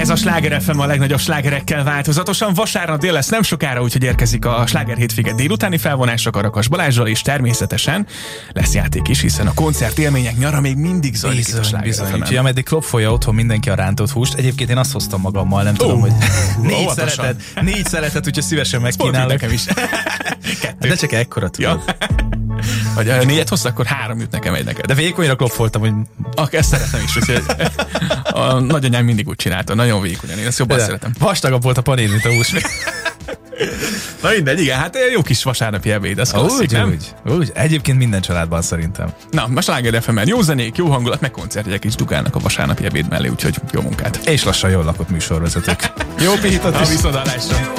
Ez a Sláger FM a legnagyobb slágerekkel változatosan. Vasárnap dél lesz nem sokára, úgyhogy érkezik a Sláger hétvége délutáni felvonásra Karakas Balázsral, és természetesen lesz játék is, hiszen a koncert élmények nyara még mindig zajlik itt a Sláger FM-en. Úgyhogy ameddig klopfolja otthon mindenki a rántott húst. Egyébként én azt hoztam magammal, nem tudom, hogy négy szeletet, úgyhogy szívesen megkínálok. Nekem is. De csak ekkora tudod. Ja. Vagy 4 hozsz, akkor 3 jut nekem, egy neked. De vékonyra klopfoltam, hogy... Ezt szeretem is, hogy a nagyanyám mindig úgy csinálta, nagyon vékonyan, én ezt jobban szeretem. Vastagabb volt a panén, mint a hús. Na mindegy, igen, hát jó kis vasárnapi ebéd, ez klasszik, nem? Úgy. Egyébként minden családban szerintem. Na, a Sláger FM-en jó zenék, jó hangulat, meg koncertjegyek is dugálnak a vasárnapi ebéd mellé, úgyhogy jó munkát. És lassan jól lakott műsorvezetők. Jó pihitot is! A viszontlátásra!